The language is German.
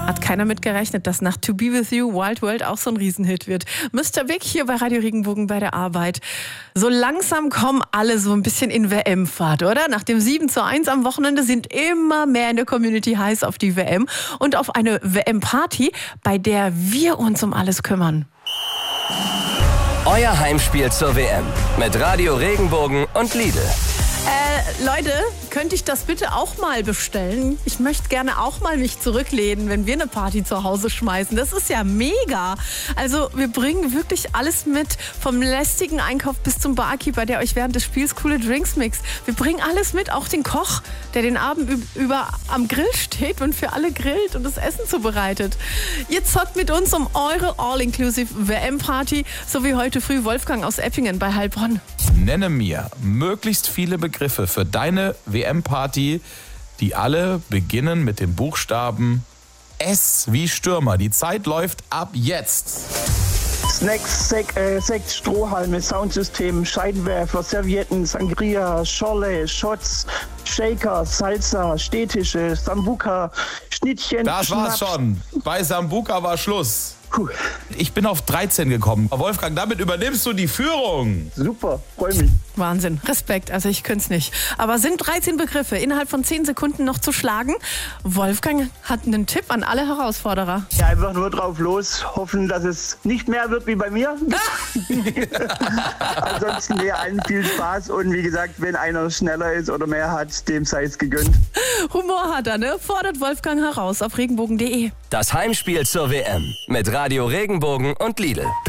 Hat keiner mit gerechnet, dass nach To Be With You Wild World auch so ein Riesenhit wird. Mr. Big hier bei Radio Regenbogen bei der Arbeit. So langsam kommen alle so ein bisschen in WM-Fahrt, oder? Nach dem 7:1 am Wochenende sind immer mehr in der Community heiß auf die WM und auf eine WM-Party, bei der wir uns um alles kümmern. Euer Heimspiel zur WM mit Radio Regenbogen und Lidl. Leute, könnte ich das bitte auch mal bestellen? Ich möchte gerne auch mal mich zurücklehnen, wenn wir eine Party zu Hause schmeißen. Das ist ja mega. Also wir bringen wirklich alles mit, vom lästigen Einkauf bis zum Barkeeper, der euch während des Spiels coole Drinks mixt. Wir bringen alles mit, auch den Koch, der den Abend über am Grill steht und für alle grillt und das Essen zubereitet. Ihr zockt mit uns um eure All-Inclusive WM-Party, so wie heute früh Wolfgang aus Eppingen bei Heilbronn. Nenne mir möglichst viele Begriffe für deine WM-Party, die alle beginnen mit dem Buchstaben S wie Stürmer. Die Zeit läuft ab jetzt. Snacks, Sekt, Strohhalme, Soundsystem, Scheinwerfer, Servietten, Sangria, Schorle, Shots, Shaker, Salsa, Stehtische, Sambuca, Schnittchen, Das war's Schnaps. schon. Bei Sambuca war Schluss. Puh, Ich bin auf 13 gekommen. Wolfgang, damit übernimmst du die Führung. super, freue mich. Wahnsinn, Respekt, also ich könnte es nicht. Aber sind 13 Begriffe innerhalb von 10 Sekunden noch zu schlagen? Wolfgang hat einen Tipp an alle Herausforderer. Ja, einfach nur drauf los, hoffen, dass es nicht mehr wird wie bei mir. Ansonsten mir allen viel Spaß und wie gesagt, wenn einer schneller ist oder mehr hat, dem sei es gegönnt. Humor hat er, ne? Fordert Wolfgang heraus auf regenbogen.de. Das Heimspiel zur WM mit Radio Regenbogen und Lidl.